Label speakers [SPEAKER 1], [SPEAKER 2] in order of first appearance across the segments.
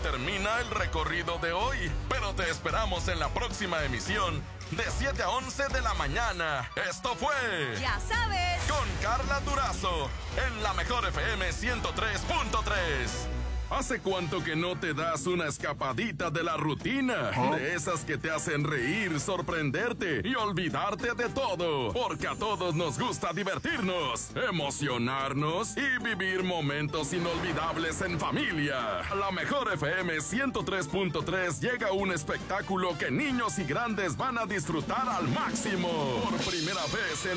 [SPEAKER 1] termina el recorrido de hoy, pero te esperamos en la próxima emisión de 7 a 11 de la mañana. Esto fue
[SPEAKER 2] Ya sabes,
[SPEAKER 1] con Carla Durazo en la mejor FM 103.3. ¿Hace cuánto que no te das una escapadita de la rutina? De esas que te hacen reír, sorprenderte y olvidarte de todo. Porque a todos nos gusta divertirnos, emocionarnos y vivir momentos inolvidables en familia. A la mejor FM 103.3 llega un espectáculo que niños y grandes van a disfrutar al máximo. Por primera vez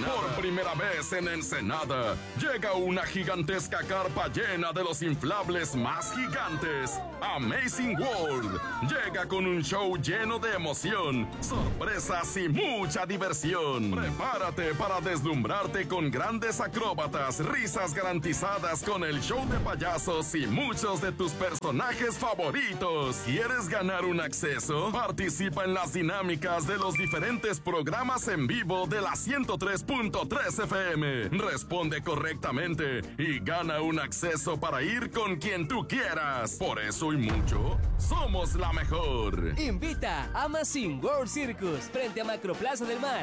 [SPEAKER 1] en Ensenada. Llega una gigantesca carpa llena de los inflables más gigantes. Amazing World llega con un show lleno de emoción, sorpresas y mucha diversión. Prepárate para deslumbrarte con grandes acróbatas, risas garantizadas con el show de payasos y muchos de tus personajes favoritos. ¿Quieres ganar un acceso? Participa en las dinámicas de los diferentes programas en vivo de la 103.3 FM. Responde correctamente y gana un acceso para ir con quien tú quieras. Por eso y mucho, somos la mejor.
[SPEAKER 3] Invita a Amazing World Circus frente a Macroplaza del Mar.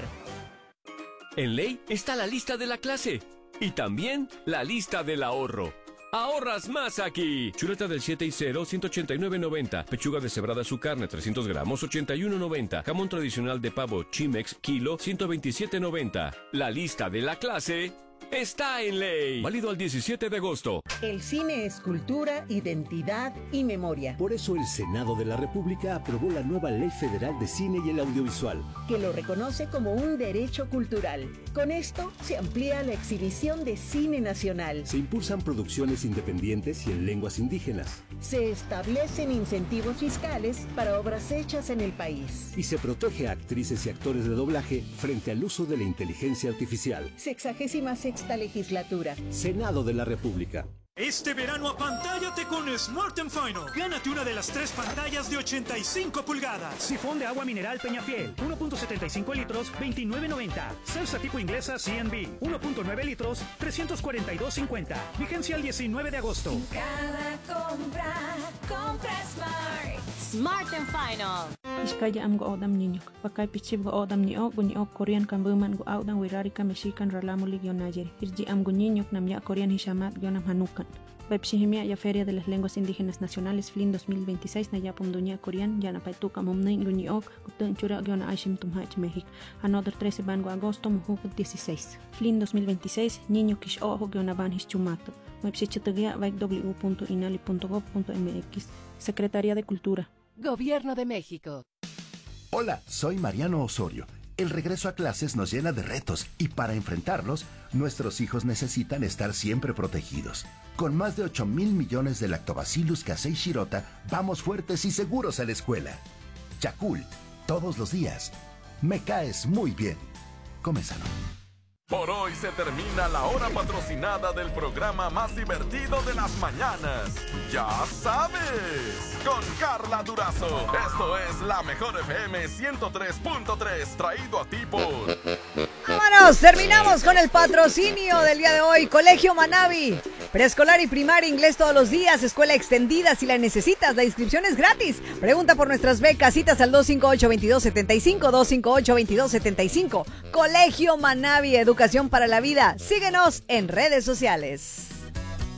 [SPEAKER 3] En ley está la lista de la clase y también la lista del ahorro. Ahorras más aquí. Chuleta del 7 y 0, 189.90. Pechuga deshebrada su carne, 300 gramos, 81.90. Jamón tradicional de pavo Chimex, kilo, 127.90. La lista de la clase está en ley. Válido al 17 de agosto.
[SPEAKER 4] El cine es cultura, identidad y memoria.
[SPEAKER 5] Por eso el Senado de la República aprobó la nueva Ley Federal de Cine y el Audiovisual,
[SPEAKER 4] que lo reconoce como un derecho cultural. Con esto se amplía la exhibición de cine nacional.
[SPEAKER 5] Se impulsan producciones independientes y en lenguas indígenas.
[SPEAKER 4] Se establecen incentivos fiscales para obras hechas en el país.
[SPEAKER 5] Y se protege a actrices y actores de doblaje frente al uso de la inteligencia artificial.
[SPEAKER 4] 66ª legislatura.
[SPEAKER 5] Senado de la República.
[SPEAKER 6] Este verano apantállate con Smart & Final. Gánate una de las 3 pantallas de 85 pulgadas.
[SPEAKER 7] Sifón de agua mineral Peñafiel, 1.75 litros, 29.90. Salsa tipo inglesa C&B, 1.9 litros, 342.50. Vigencia el 19 de agosto.
[SPEAKER 2] en cada compra Smart. Smart & Final.
[SPEAKER 8] Iskaya am go odam niño. Pakai pichib go odam niyo, gunyo Korean kan buman go audan wirari ka mexican ralamu ligyo nayer. Irji am niño nam ya Korean hishamat gyo nam hanukan. Pepsihimia ya Feria de las Lenguas Indígenas Nacionales FLIN 2026 na yapum dunia Korean ya na paituka momnain gunyo kutun chura gyo na aishim tumhach México. Another 13 bango agosto muhuk 16. FLIN 2026 niño kish ojo gyo na ban hischumato. Website www.inali.gov.mx. Secretaría de Cultura.
[SPEAKER 3] Gobierno de México.
[SPEAKER 9] Hola, soy Mariano Osorio. El regreso a clases nos llena de retos y para enfrentarlos, nuestros hijos necesitan estar siempre protegidos. Con más de 8,000 millones de Lactobacillus casei shirota, vamos fuertes y seguros a la escuela. Yakult, todos los días. Me caes muy bien. Comenzalo.
[SPEAKER 1] Por hoy se termina la hora patrocinada del programa más divertido de las mañanas. Ya sabes, con Carla Durazo. Esto es la mejor FM 103.3, traído a ti por...
[SPEAKER 10] ¡Vámonos! Terminamos con el patrocinio del día de hoy. Colegio Manavi. Preescolar y primaria, inglés todos los días, escuela extendida. Si la necesitas, la inscripción es gratis. Pregunta por nuestras becas, citas al 258-2275, 258-2275. Colegio Manavi, educación para la vida. Síguenos en redes sociales.